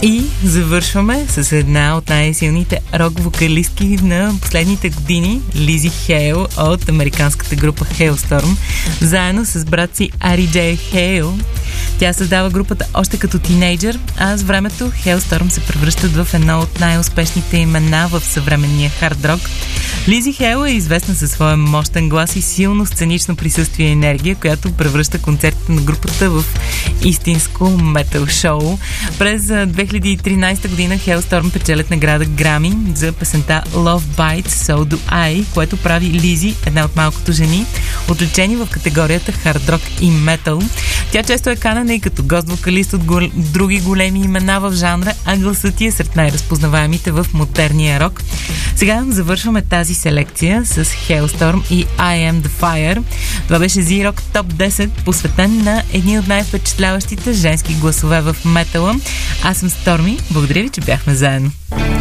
И завършваме с една от най-силните рок-вокалистки на последните години, Лизи Хейл от американската група Halestorm, заедно с брат си Ари Джей Хейл. Тя създава групата още като тинейджър, а с времето Halestorm се превръщат в едно от най-успешните имена в съвременния хард рок. Лизи Хейл е известна със своя мощен глас и силно сценично присъствие и енергия, която превръща концертите на групата в истинско метал шоу. През 2013 година Halestorm печелят награда Грами за песента Love Bites, So Do I, което прави Лизи една от малкото жени, отличени в категорията хард рок и метал. Тя често е канена и като гост-вокалист от други големи имена в жанра, а гласът ти е сред най-разпознаваемите в модерния рок. Сега завършваме тази селекция с Halestorm и I Am The Fire. Това беше Z-Rock Top 10, посветен на едни от най-впечатляващите женски гласове в метала. Аз съм Сторми. Благодаря ви, че бяхме заедно.